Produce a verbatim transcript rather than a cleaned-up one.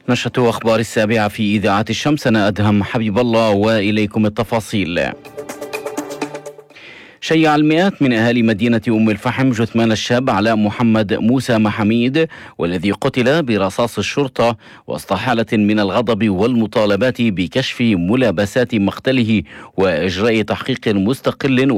نشرة أخبار السابعة في إذاعة الشمس، أنا أدهم حبيب الله وإليكم التفاصيل. شيع المئات من أهالي مدينة أم الفحم جثمان الشاب علاء محمد موسى محميد والذي قتل برصاص الشرطة وسط حالة من الغضب والمطالبات بكشف ملابسات مقتله وإجراء تحقيق مستقل